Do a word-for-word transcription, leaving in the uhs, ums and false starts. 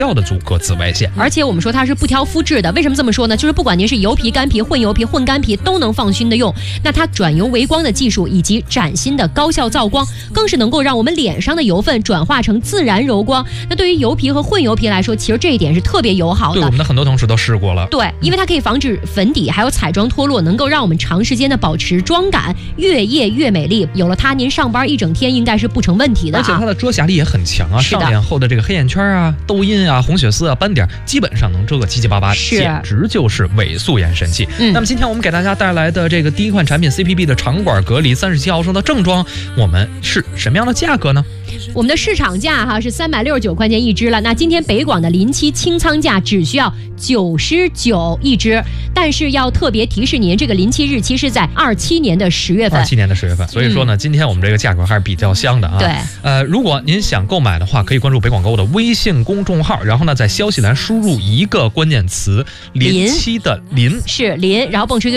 要的阻隔紫外线。 而且我们说它是不挑肤质的，为什么这么说呢？就是不管您是油皮、干皮、混油皮、混干皮，都能放心的用。那它转油为光的技术以及崭新的高效造光，更是能够让我们脸上的油分转化成自然柔光。那对于油皮和混油皮来说，其实这一点是特别友好的。 对，我们的很多同事都试过了。 对，因为它可以防止粉底还有彩妆脱落，能够让我们长时间的保持妆感，越夜越美丽。有了它，您上班一整天应该是不成问题的、啊。 而且它的遮瑕力也很强啊，上脸后的这个黑眼圈啊、痘印啊、红血丝啊、斑点，基本上能遮个七七八八，简直就是伪素颜神器。嗯、那么今天我们给大家带来的这个第一款产品 C P B 的长管隔离三十七毫升的正装，我们是什么样的价格呢？ 我们的市场价哈是三百六十九块钱一支了。那今天北广的临期清仓价只需要九十九一支，但是要特别提示您，这个临期日期是在二七年的十月份。 二七年的十月份，所以说呢、嗯，今天我们这个价格还是比较香的啊。 对， 呃，如果您想购买的话，可以关注北广购的微信公众号，然后呢，在消息栏输入一个关键词“临期”的“临”， 是“临”，然后蹦出一个